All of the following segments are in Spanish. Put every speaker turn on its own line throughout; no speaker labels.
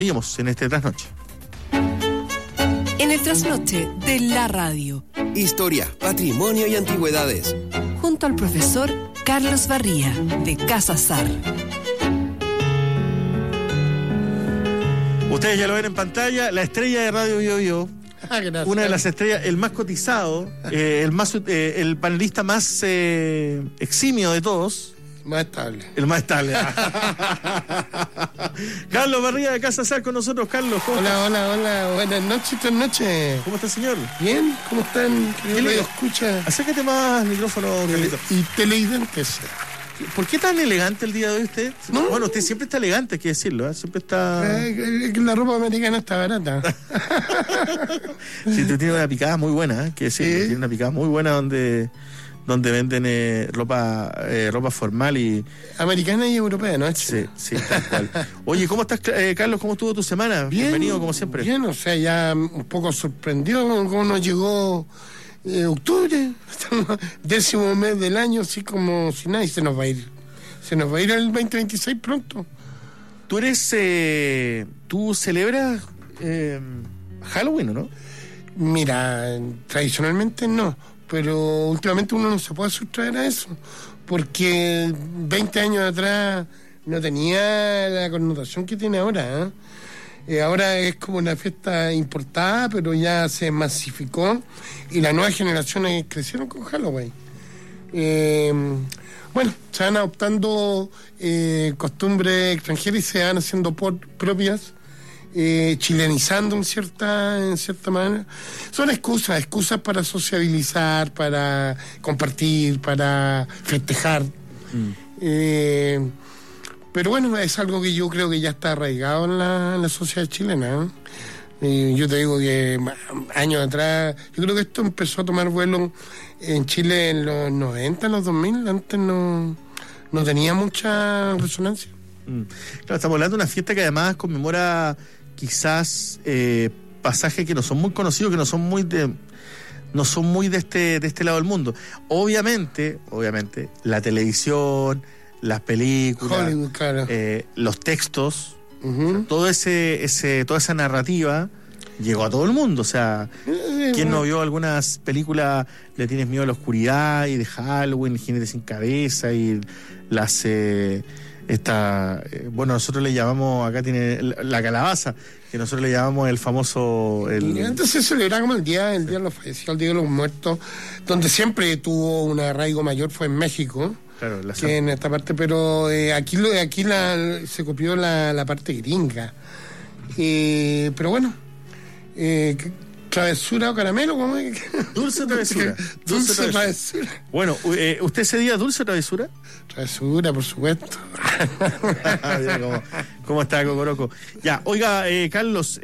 Seguimos en este trasnoche.
En el trasnoche de la radio.
Historia, patrimonio y antigüedades.
Junto al profesor Carlos Barría, de Casa Sar.
Ustedes ya lo ven en pantalla, la estrella de Radio Bio Bio. Una de las estrellas, el más cotizado, el panelista más eximio de todos.
Más estable.
El más estable. Carlos Barría de Casa Sar con nosotros. Carlos, ¿cómo
estás? Hola. Buenas noches.
¿Cómo está, señor?
Bien, ¿cómo están? ¿Qué le escucha?
Acércate más al micrófono, Carlito.
Y televidentes.
¿Por qué tan elegante el día de hoy usted? ¿No? Bueno, usted siempre está elegante, hay que decirlo, ¿eh? Siempre está...
la ropa americana está barata.
Sí, usted tiene una picada muy buena, ¿eh? Que decirlo, tiene una picada muy buena donde venden ropa formal y...
Americana y europea, ¿no?
Sí, tal cual. Oye, ¿cómo estás, Carlos? ¿Cómo estuvo tu semana?
Bien,
bienvenido, como siempre.
Bien, o sea, ya un poco sorprendido cómo nos llegó... octubre, estamos 10º mes del año, así como si nada, y se nos va a ir el 2026 pronto.
¿Tú celebras Halloween o no?
Mira, tradicionalmente no, pero últimamente uno no se puede sustraer a eso, porque 20 años atrás no tenía la connotación que tiene ahora, ¿eh? Ahora es como una fiesta importada, pero ya se masificó y las nuevas generaciones crecieron con Halloween. Bueno, se van adoptando costumbres extranjeras y se van haciendo propias, chilenizando en cierta manera. Son excusas para sociabilizar, para compartir, para festejar. Pero bueno, es algo que yo creo que ya está arraigado en la sociedad chilena, ¿eh? Yo te digo que años atrás, yo creo que esto empezó a tomar vuelo en Chile en los 90, en los 2000, antes no tenía mucha resonancia.
Claro, estamos hablando de una fiesta que además conmemora quizás pasajes que no son muy conocidos, que no son muy de este lado del mundo. Obviamente, la televisión, las películas,
Hollywood, claro.
Los textos, toda esa narrativa llegó a todo el mundo. O sea, ¿quién no vio algunas películas? Le tienes miedo a la oscuridad y de Halloween, Jinete sin cabeza y las bueno, nosotros le llamamos, acá tiene la calabaza, que nosotros le llamamos el famoso...
Antes se celebraba como el día de los fallecidos, el día de los muertos, donde siempre tuvo un arraigo mayor fue en México.
Claro,
que en esta parte, pero aquí se copió la parte gringa. Pero bueno, travesura o caramelo, ¿cómo es?
Dulce travesura.
Dulce travesura.
Bueno, ¿usted ese día dulce travesura?
Travesura, por supuesto.
¿Cómo está, Cocoroco? Ya, oiga, Carlos,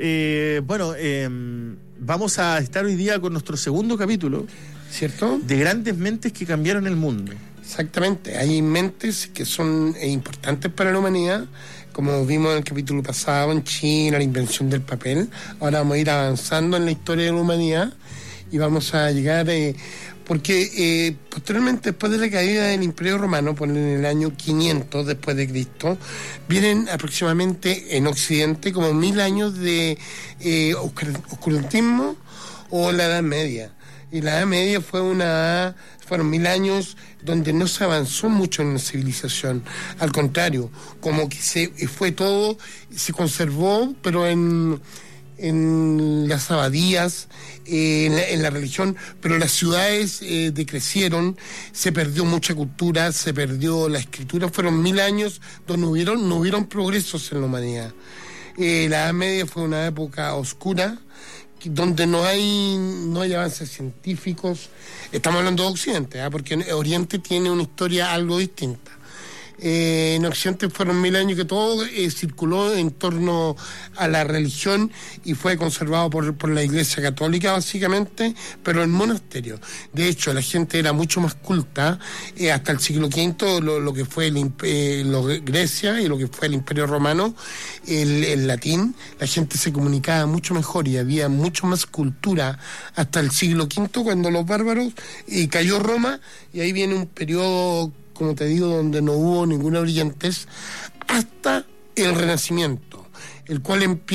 vamos a estar hoy día con nuestro segundo capítulo,
¿cierto? De
grandes mentes que cambiaron el mundo.
Exactamente, hay mentes que son importantes para la humanidad, como vimos en el capítulo pasado en China, la invención del papel. Ahora vamos a ir avanzando en la historia de la humanidad y vamos a llegar, porque posteriormente, después de la caída del Imperio Romano, por en el año 500 después de Cristo, vienen aproximadamente en Occidente como 1000 años de oscurantismo o la Edad Media. Y la Edad Media fueron 1000 años donde no se avanzó mucho en la civilización. Al contrario, como que se conservó, pero en las abadías, en la religión, pero las ciudades decrecieron, se perdió mucha cultura, se perdió la escritura. Fueron 1000 años donde no hubieron progresos en la humanidad. La Edad Media fue una época oscura, donde no hay avances científicos. Estamos hablando de Occidente, porque Oriente tiene una historia algo distinta. En Occidente fueron 1000 años que todo circuló en torno a la religión y fue conservado por la Iglesia Católica básicamente, pero en monasterios. De hecho, la gente era mucho más culta hasta el siglo V, lo que fue Grecia y lo que fue el Imperio Romano, el latín. La gente se comunicaba mucho mejor y había mucho más cultura hasta el siglo V, cuando los bárbaros cayó Roma, y ahí viene un periodo, como te digo, donde no hubo ninguna brillantez hasta el Renacimiento, el cual empieza